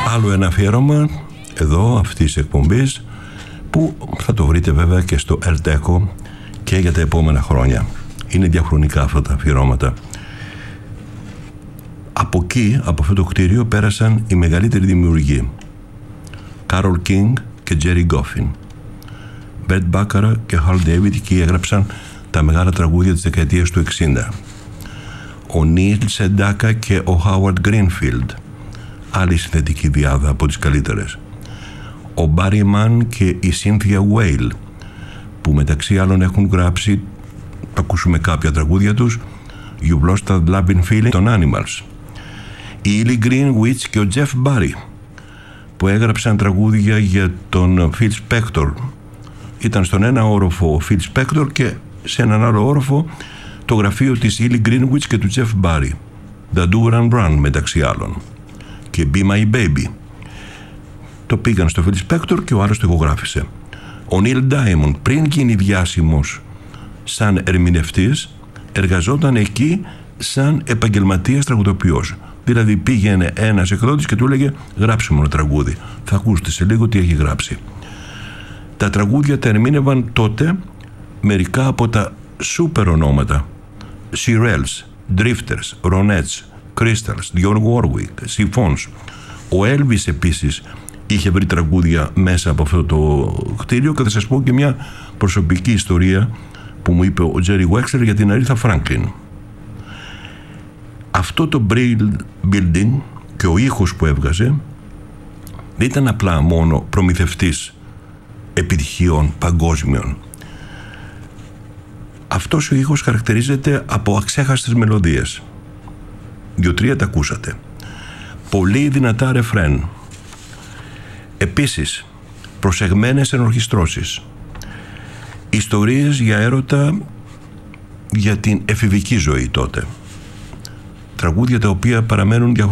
Άλλο ένα αφιέρωμα εδώ αυτής της εκπομπής, που θα το βρείτε βέβαια και στο Elteco και για τα επόμενα χρόνια. Είναι διαχρονικά αυτά τα αφιερώματα. Από εκεί, από αυτό το κτίριο, πέρασαν οι μεγαλύτεροι δημιουργοί: Carole King και Jerry Goffin. Bert Bacharach και Hal David, εκεί έγραψαν τα μεγάλα τραγούδια της δεκαετίας του 60. Ο Neil Sedaka και ο Howard Greenfield, άλλη συνθετική διάδα από τις καλύτερες. Ο Barry Mann και η Cynthia Weil, που μεταξύ άλλων έχουν γράψει, θα ακούσουμε κάποια τραγούδια τους, You've Lost That Loving Feeling των Animals. Η Ellie Greenwich και ο Jeff Barry, που έγραψαν τραγούδια για τον Phil Spector. Ήταν στον ένα όροφο ο Phil Spector και σε έναν άλλο όροφο το γραφείο της Ellie Greenwich και του Jeff Barry. The Do Run Run μεταξύ άλλων. Και Be My Baby. Το πήγαν στο Phil Spector και ο άλλος το ηχογράφησε. Ο Neil Diamond, πριν γίνει διάσημος σαν ερμηνευτής, εργαζόταν εκεί σαν επαγγελματίας τραγουδοποιός. Δηλαδή πήγαινε ένας εκδότης και του έλεγε γράψε μου ένα τραγούδι. Θα ακούσετε σε λίγο τι έχει γράψει. Τα τραγούδια τα ερμήνευαν τότε μερικά από τα σούπερ ονόματα: Shirelles, Drifters, Ronettes, Crystals, Dionne Warwick, Chiffons. Ο Elvis επίσης είχε βρει τραγούδια μέσα από αυτό το κτίριο, και θα σας πω και μια προσωπική ιστορία που μου είπε ο Jerry Wexler για την Aretha Franklin. Αυτό το Brill Building και ο ήχος που έβγαζε δεν ήταν απλά μόνο προμηθευτής επιτυχιών παγκόσμιων. Αυτός ο ήχος χαρακτηρίζεται από αξέχαστες μελωδίες. 2-3 τα ακούσατε. Πολύ δυνατά ρεφρέν. Επίσης, προσεγμένες ενορχιστρώσεις. Ιστορίες για έρωτα, για την εφηβική ζωή τότε. Τραγούδια τα οποία παραμένουν